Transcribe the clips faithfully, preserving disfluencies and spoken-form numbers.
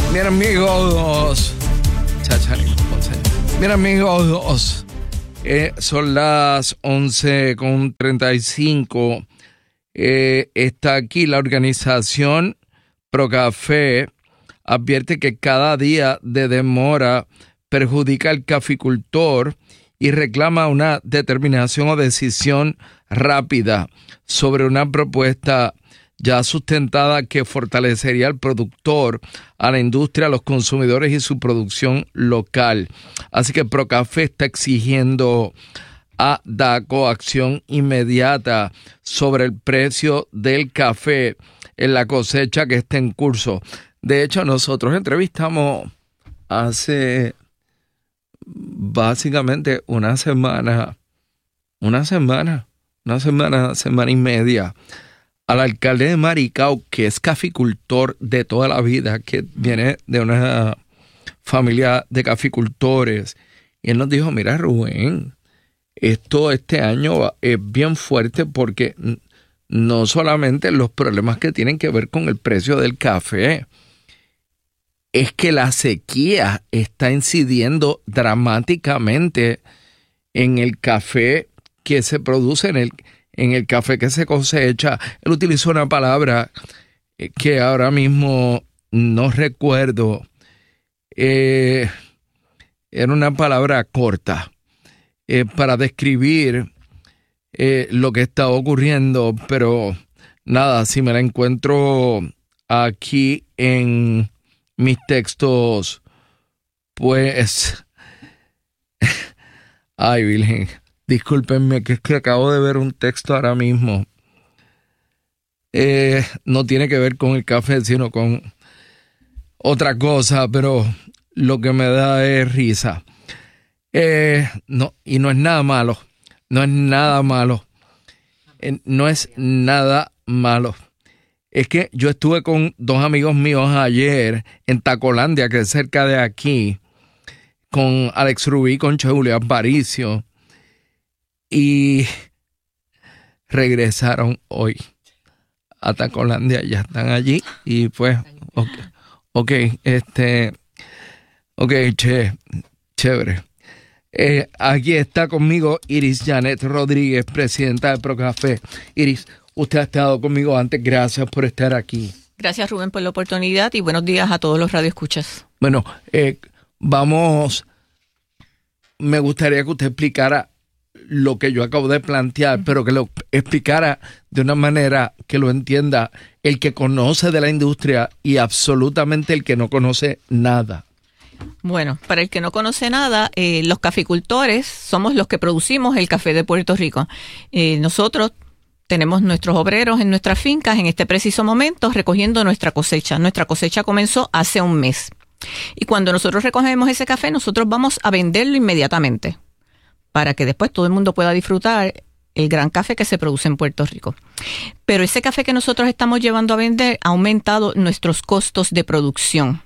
Bien, amigos. Bien, amigos. Eh, son las once con treinta y cinco. Eh, está aquí la organización Procafé. Advierte que cada día de demora perjudica al caficultor y reclama una determinación o decisión rápida sobre una propuesta ya sustentada que fortalecería al productor, a la industria, a los consumidores y su producción local. Así que Procafé está exigiendo a DACO acción inmediata sobre el precio del café en la cosecha que está en curso. De hecho, nosotros entrevistamos hace básicamente una semana, una semana, una semana, semana y media, al alcalde de Maricao, que es caficultor de toda la vida, que viene de una familia de caficultores. Y él nos dijo, mira, Rubén, esto este año es bien fuerte porque no solamente los problemas que tienen que ver con el precio del café, es que la sequía está incidiendo dramáticamente en el café que se produce, en el en el café que se cosecha. Él utilizó una palabra que ahora mismo no recuerdo. Eh, era una palabra corta eh, para describir eh, lo que está ocurriendo, pero nada, si me la encuentro aquí en mis textos, pues... Ay, Virgen. Discúlpenme, que es que acabo de ver un texto ahora mismo. Eh, no tiene que ver con el café, sino con otra cosa, pero lo que me da es risa. Eh, no, y no es nada malo. No es nada malo. Eh, no es nada malo. Es que yo estuve con dos amigos míos ayer en Tacolandia, que es cerca de aquí, con Alex Rubí, con Julio Aparicio. Y regresaron hoy a Tacolandia, ya están allí y pues, ok, okay este, ok, che, chévere. Eh, aquí está conmigo Iris Janet Rodríguez, presidenta de Procafé. Iris, usted ha estado conmigo antes, gracias por estar aquí. Gracias, Rubén, por la oportunidad y buenos días a todos los radioescuchas. Bueno, eh, vamos, me gustaría que usted explicara lo que yo acabo de plantear, pero que lo explicara de una manera que lo entienda el que conoce de la industria y absolutamente el que no conoce nada. Bueno, para el que no conoce nada, eh, los caficultores somos los que producimos el café de Puerto Rico. Eh, nosotros tenemos nuestros obreros en nuestras fincas en este preciso momento recogiendo nuestra cosecha. Nuestra cosecha comenzó hace un mes. Y cuando nosotros recogemos ese café, nosotros vamos a venderlo inmediatamente, para que después todo el mundo pueda disfrutar el gran café que se produce en Puerto Rico. Pero ese café que nosotros estamos llevando a vender ha aumentado nuestros costos de producción.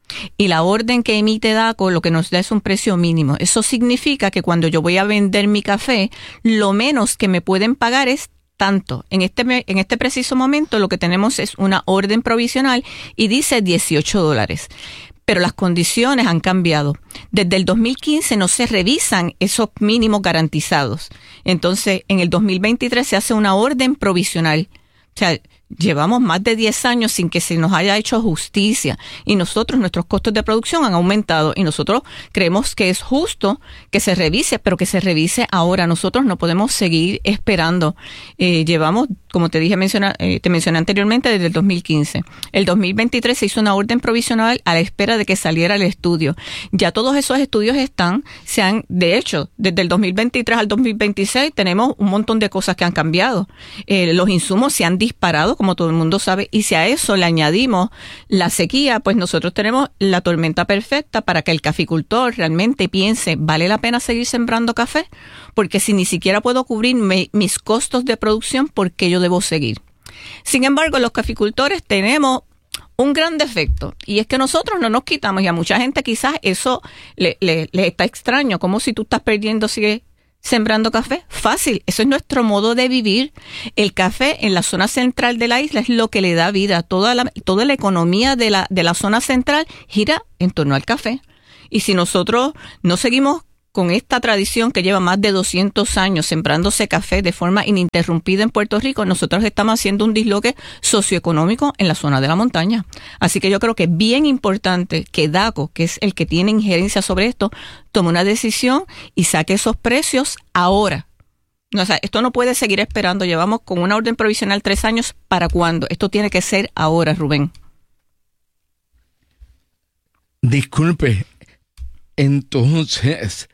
Y la orden que emite DACO lo que nos da es un precio mínimo. Eso significa que cuando yo voy a vender mi café, lo menos que me pueden pagar es tanto. En este, en este preciso momento lo que tenemos es una orden provisional y dice dieciocho dólares. Pero las condiciones han cambiado. Desde el dos mil quince no se revisan esos mínimos garantizados. Entonces, en el dos mil veintitrés se hace una orden provisional. O sea, llevamos más de diez años sin que se nos haya hecho justicia y nosotros, nuestros costos de producción han aumentado y nosotros creemos que es justo que se revise, pero que se revise ahora. Nosotros no podemos seguir esperando. Eh, llevamos, como te dije, menciona, eh, te mencioné anteriormente, desde el dos mil quince. El dos mil veintitrés se hizo una orden provisional a la espera de que saliera el estudio. Ya todos esos estudios están, se han, de hecho, desde el dos mil veintitrés al dos mil veintiséis tenemos un montón de cosas que han cambiado. Eh, los insumos se han disparado, como todo el mundo sabe, y si a eso le añadimos la sequía, pues nosotros tenemos la tormenta perfecta para que el caficultor realmente piense, ¿vale la pena seguir sembrando café? Porque si ni siquiera puedo cubrir me, mis costos de producción, ¿por qué yo debo seguir? Sin embargo, los caficultores tenemos un gran defecto, y es que nosotros no nos quitamos, y a mucha gente quizás eso le, le, le está extraño, como si tú estás perdiendo, sigue sembrando café? Fácil, eso es nuestro modo de vivir. El café en la zona central de la isla es lo que le da vida. Toda la, toda la economía de la, de la zona central gira en torno al café. Y si nosotros no seguimos con esta tradición que lleva más de doscientos años sembrándose café de forma ininterrumpida en Puerto Rico, nosotros estamos haciendo un disloque socioeconómico en la zona de la montaña. Así que yo creo que es bien importante que DACO, que es el que tiene injerencia sobre esto, tome una decisión y saque esos precios ahora. O sea, esto no puede seguir esperando. Llevamos con una orden provisional tres años. ¿Para cuándo? Esto tiene que ser ahora, Rubén. Disculpe, entonces,